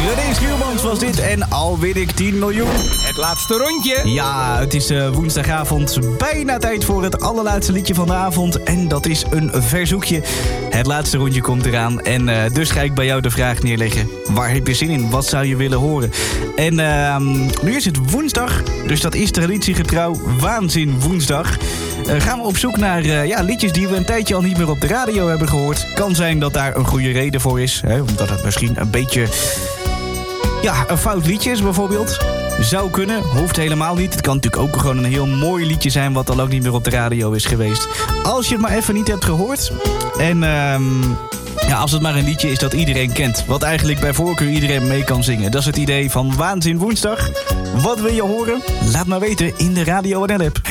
René Schuurmans was dit en al win ik 10 miljoen. Het laatste rondje. Ja, het is woensdagavond. Bijna tijd voor het allerlaatste liedje van de avond. En dat is een verzoekje. Het laatste rondje komt eraan. En dus ga ik bij jou de vraag neerleggen. Waar heb je zin in? Wat zou je willen horen? En nu is het woensdag. Dus dat is traditiegetrouw Waanzin woensdag. Gaan we op zoek naar liedjes die we een tijdje al niet meer op de radio hebben gehoord. Kan zijn dat daar een goede reden voor is. Hè? Omdat het misschien een beetje een fout liedje is bijvoorbeeld. Zou kunnen, hoeft helemaal niet. Het kan natuurlijk ook gewoon een heel mooi liedje zijn wat al ook niet meer op de radio is geweest. Als je het maar even niet hebt gehoord. En als het maar een liedje is dat iedereen kent. Wat eigenlijk bij voorkeur iedereen mee kan zingen. Dat is het idee van Waanzin woensdag. Wat wil je horen? Laat maar weten in de Radio NL app.